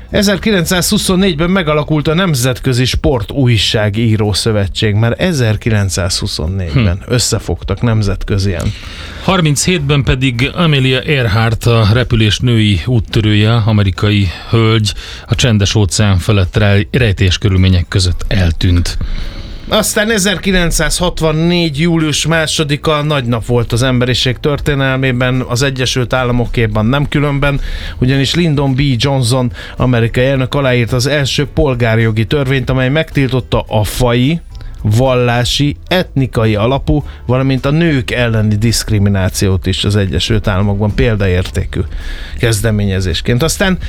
1924-ben megalakult a Nemzetközi Sport Újságíró Szövetség, mert 1924-ben összefogtak nemzetközien. 37-ben pedig Amelia Earhart, a repülés női úttörője, amerikai hölgy, a Csendes-óceán felett rejtélyes körülmények között eltűnt. Aztán 1964. július 2-a nagy nap volt az emberiség történelmében, az Egyesült Államokéban nem különben, ugyanis Lyndon B. Johnson, amerikai elnök aláírt az első polgárjogi törvényt, amely megtiltotta a faji, vallási, etnikai alapú, valamint a nők elleni diszkriminációt is az Egyesült Államokban példaértékű kezdeményezésként. Aztán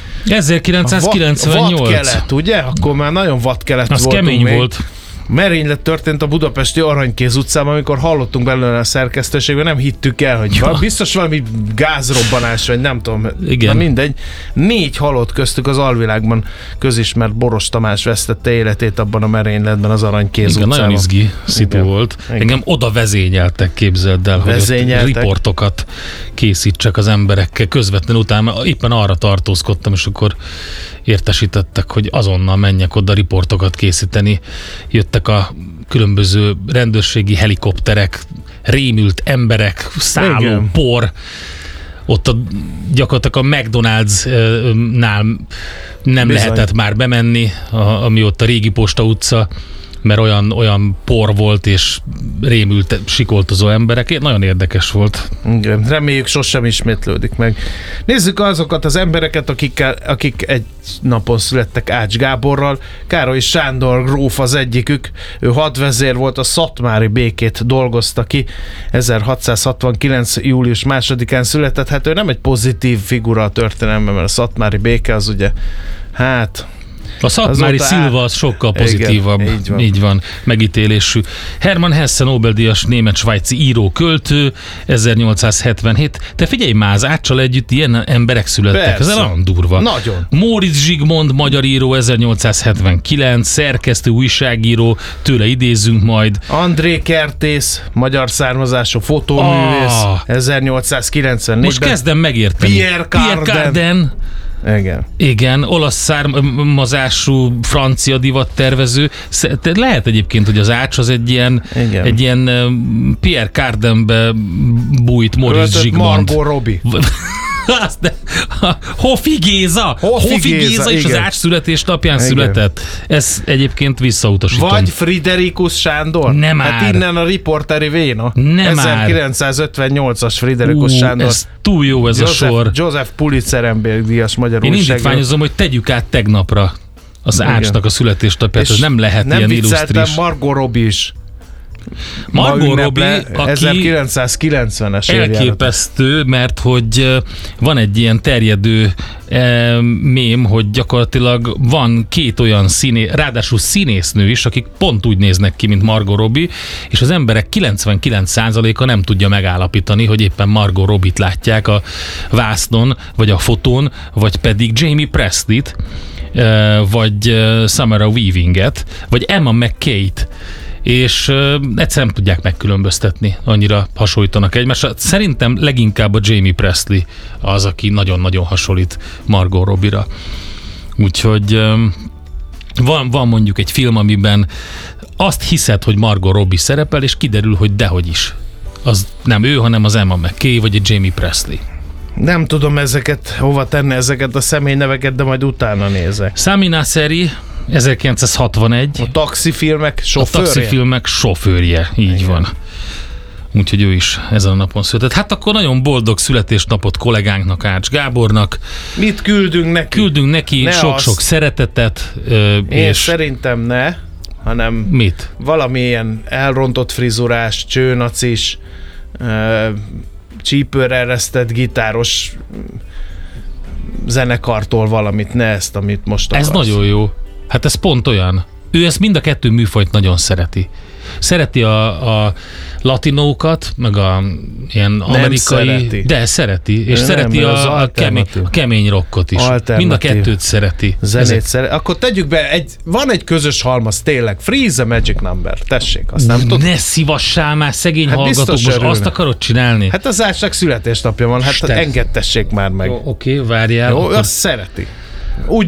1998. vadkelet, ugye? Akkor már nagyon vadkelet az voltunk kemény még. volt. Merénylet történt a budapesti Aranykéz utcában, amikor hallottunk belőle a szerkesztőségben, nem hittük el, hogy biztos valami gázrobbanás, vagy nem tudom. Igen. Na mindegy. 4 halott, köztük az alvilágban közismert Boros Tamás vesztette életét abban a merényletben az Aranykéz utcában. Nagyon izgi szitu volt. Igen. Engem oda vezényeltek, képzeld el, hogy ott riportokat készítsek az emberekkel közvetlenül utána. Éppen arra tartózkodtam, és akkor értesítettek, hogy azonnal menjek oda riportokat készíteni. Jöttek a különböző rendőrségi helikopterek, rémült emberek, szálló, igen, por. Ott gyakorlatilag a McDonald's-nál nem bizony lehetett már bemenni, ami ott a Régi Posta utca, mert olyan por volt, és rémült, sikoltozó emberek. Nagyon érdekes volt. Igen, reméljük sosem ismétlődik meg. Nézzük azokat az embereket, akik egy napon születtek Ács Gáborral. Károly Sándor gróf az egyikük. Ő hadvezér volt, a szatmári békét dolgozta ki. 1669. július 2-án született. Hát ő nem egy pozitív figura a történelemben, mert a szatmári béke az ugye, hát... A szatmári Szilva az sokkal pozitívabb, igen, így van, megítélésű. Hermann Hesse, Nobel-díjas német-svájci író-költő, 1877. Te figyelj már, az Áccsal együtt ilyen emberek születtek, persze, ez olyan durva. Nagyon. Móricz Zsigmond, magyar író, 1879, szerkesztő, újságíró, tőle idézzünk majd. André Kertész, magyar származású fotóművész, 1894-ben. Most kezdem megérteni. Pierre Cardin. Igen, olasz származású francia divattervező. Lehet egyébként, hogy az Ács az egy ilyen Pierre Cardinbe bújt Móricz Zsigmond. Margot Robbie. Hofi Géza és az Ács születésnapján született. Ez egyébként visszautasítom. Vagy Friderikus Sándor? Nem hát már. Innen a riporteri véna. Nem 1958-as Friderikus Sándor. Ez túl jó ez a sor. Joseph Pulitzer-díjas magyar újságíró. Én indítványozom, hogy tegyük át tegnapra az Ácsnak a születésnapját. Ez nem lehet nem ilyen illusztris. Nem Margot Robbie is. Margot Robbie, aki 1990-es elképesztő, mert hogy van egy ilyen terjedő mém, hogy gyakorlatilag van 2 olyan ráadásul színésznő is, akik pont úgy néznek ki, mint Margot Robbie, és az emberek 99%-a nem tudja megállapítani, hogy éppen Margot Robbie-t látják a vásznon, vagy a fotón, vagy pedig Jamie Presley-t, vagy Samara Weaving-et, vagy Emma McKay-t, és egyszer nem tudják megkülönböztetni, annyira hasonlítanak egymásra. Szerintem leginkább a Jamie Presley az, aki nagyon-nagyon hasonlít Margot Robbie-ra. Úgyhogy van mondjuk egy film, amiben azt hiszed, hogy Margot Robbie szerepel, és kiderül, hogy dehogy is. Az nem ő, hanem az Emma McKay, vagy a Jamie Presley. Nem tudom hova tenni ezeket a személyneveket, de majd utána nézek. Sami Nasseri, 1961. A taxifilmek sofőrje. A taxifilmek sofőrje, így igen, van. Úgyhogy ő is ezen a napon született. Hát akkor nagyon boldog születésnapot kollégánknak, Ács Gábornak. Mit küldünk neki? Küldünk neki sok-sok szeretetet. Én szerintem ne, hanem mit? Valamilyen elrontott frizurás, csőnacis, csípőre eresztett gitáros zenekartól valamit, ne ezt, amit most akarsz. Ez nagyon jó. Hát ez pont olyan. Ő ezt mind a 2 műfajt nagyon szereti. Szereti a latinókat, meg a ilyen amerikai... szereti. De szereti. És szereti a kemény rockot is. Mind a 2-t szereti. Zenét szereti. Akkor tegyük be, van egy közös halmaz, tényleg. Freeze the Magic Number. Tessék, azt nem tudod? Ne szívassál már, szegény hallgatók, most azt akarod csinálni? Hát az Ácsnak születésnapja van, hát engedtessék már meg. Oké, várjál. Jó, azt szereti. Úgy